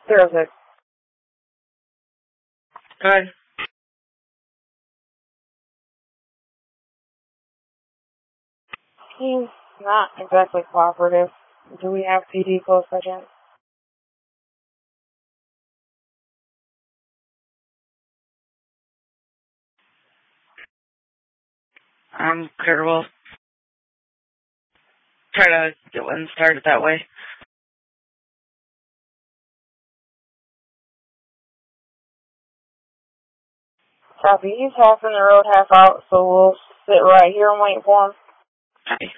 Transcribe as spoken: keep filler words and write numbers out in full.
Zero six. Good. He's not exactly cooperative. Do we have P D close by chance? I'm clear. We'll try to get one started that way. Copy. He's half in the road, half out, so we'll sit right here and wait for him. Okay.